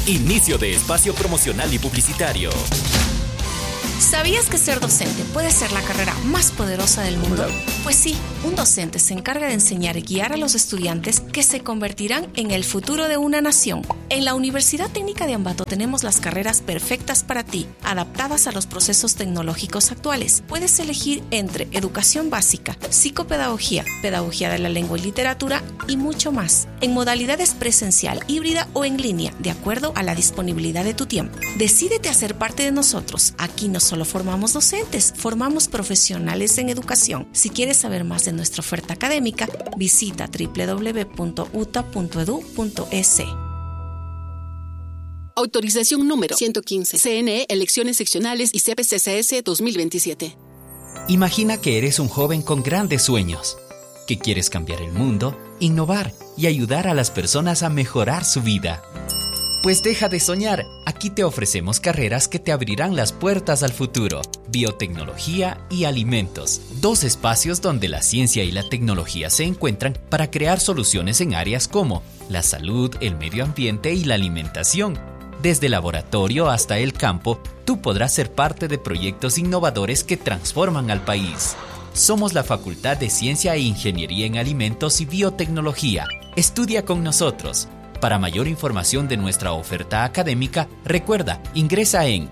Inicio de espacio promocional y publicitario. ¿Sabías que ser docente puede ser la carrera más poderosa del mundo? Pues sí, un docente se encarga de enseñar y guiar a los estudiantes que se convertirán en el futuro de una nación. En la Universidad Técnica de Ambato tenemos las carreras perfectas para ti, adaptadas a los procesos tecnológicos actuales. Puedes elegir entre educación básica, psicopedagogía, pedagogía de la lengua y literatura y mucho más, en modalidades presencial, híbrida o en línea, de acuerdo a la disponibilidad de tu tiempo. Decídete a ser parte de nosotros. Aquí no solo formamos docentes, formamos profesionales en educación. Si quieres saber más de nuestra oferta académica, visita www.uta.edu.es. Autorización número 115. CNE, Elecciones Seccionales y CPCCS 2027. Imagina que eres un joven con grandes sueños, que quieres cambiar el mundo, innovar y ayudar a las personas a mejorar su vida. Pues deja de soñar, aquí te ofrecemos carreras que te abrirán las puertas al futuro. Biotecnología y alimentos. 2 espacios donde la ciencia y la tecnología se encuentran para crear soluciones en áreas como la salud, el medio ambiente y la alimentación. Desde el laboratorio hasta el campo, tú podrás ser parte de proyectos innovadores que transforman al país. Somos la Facultad de Ciencia e Ingeniería en Alimentos y Biotecnología. Estudia con nosotros. Para mayor información de nuestra oferta académica, recuerda, ingresa en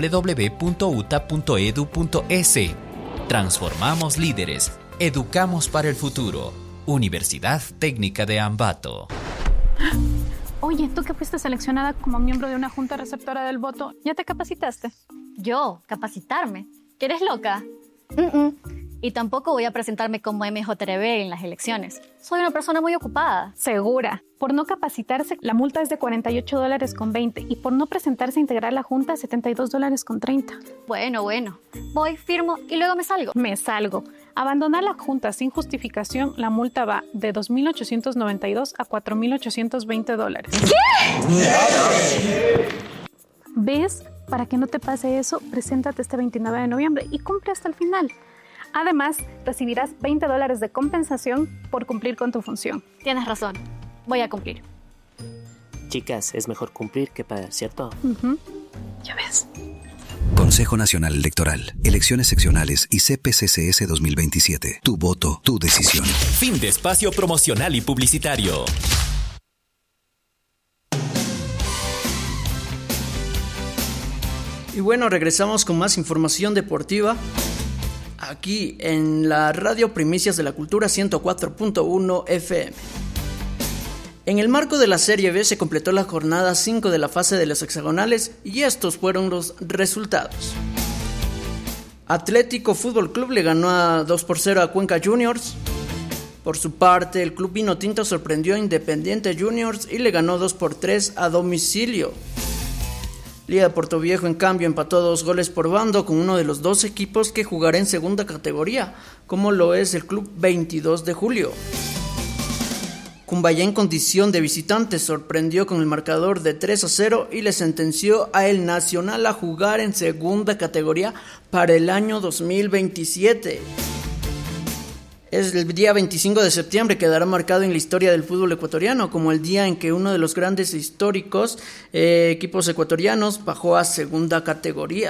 www.uta.edu.es. Transformamos líderes, educamos para el futuro. Universidad Técnica de Ambato. Oye, tú que fuiste seleccionada como miembro de una junta receptora del voto, ¿ya te capacitaste? ¿Yo? ¿Capacitarme? ¿Que eres loca? Y tampoco voy a presentarme como MJRB en las elecciones. Soy una persona muy ocupada. Segura. Por no capacitarse, la multa es de $48.20 y por no presentarse a integrar la junta, $72.30. Bueno. Voy, firmo y luego me salgo. Me salgo. Abandonar la junta sin justificación, la multa va de $2.892 a $4.820. ¿Qué? ¿Ves? Para que no te pase eso, preséntate este 29 de noviembre y cumple hasta el final. Además, recibirás $20 de compensación por cumplir con tu función. Tienes razón. Voy a cumplir. Chicas, es mejor cumplir que pagar, ¿cierto? Ya ves. Consejo Nacional Electoral, Elecciones Seccionales y CPCCS 2027. Tu voto, tu decisión. Fin de espacio promocional y publicitario. Y bueno, regresamos con más información deportiva. Aquí en la Radio Primicias de la Cultura 104.1 FM. En el marco de la Serie B se completó la jornada 5 de la fase de los hexagonales y estos fueron los resultados. Atlético Fútbol Club le ganó 2-0 a Cuenca Juniors. Por su parte, el Club Vinotinto sorprendió a Independiente Juniors y le ganó 2-3 a domicilio. Liga de Puerto Viejo, en cambio, empató 2 goles por bando con uno de los 2 equipos que jugará en segunda categoría, como lo es el Club 22 de Julio. Cumbayá, en condición de visitante, sorprendió con el marcador de 3-0 y le sentenció a El Nacional a jugar en segunda categoría para el año 2027. Es el día 25 de septiembre, quedará marcado en la historia del fútbol ecuatoriano como el día en que uno de los grandes e históricos equipos ecuatorianos bajó a segunda categoría.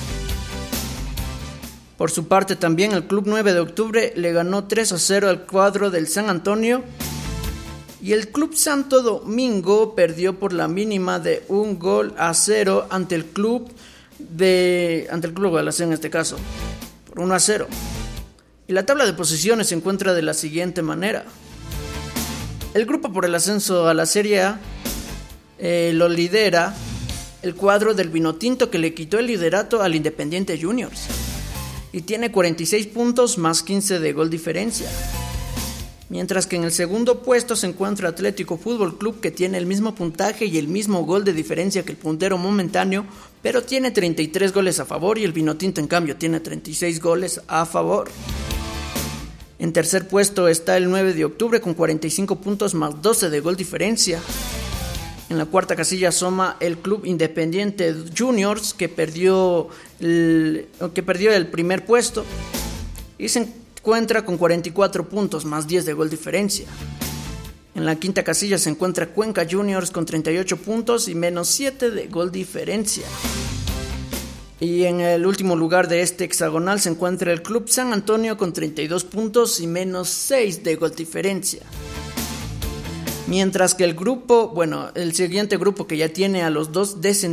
Por su parte, también el Club 9 de Octubre le ganó 3-0 al cuadro del San Antonio y el Club Santo Domingo perdió por la mínima de 1-0 ante el Club Guadalajara, en este caso, por 1-0. Y la tabla de posiciones se encuentra de la siguiente manera. El grupo por el ascenso a la Serie A lo lidera el cuadro del Vinotinto, que le quitó el liderato al Independiente Juniors y tiene 46 puntos más 15 de gol diferencia. Mientras que en el segundo puesto se encuentra Atlético Fútbol Club, que tiene el mismo puntaje y el mismo gol de diferencia que el puntero momentáneo, pero tiene 33 goles a favor, y el Vinotinto en cambio tiene 36 goles a favor. En tercer puesto está el 9 de Octubre con 45 puntos más 12 de gol diferencia. En la cuarta casilla asoma el Club Independiente Juniors, que perdió el primer puesto y se encuentra con 44 puntos más 10 de gol diferencia. En la quinta casilla se encuentra Cuenca Juniors con 38 puntos y menos 7 de gol diferencia. Y en el último lugar de este hexagonal se encuentra el Club San Antonio con 32 puntos y menos 6 de gol diferencia. Mientras que el siguiente grupo que ya tiene a los dos descendientes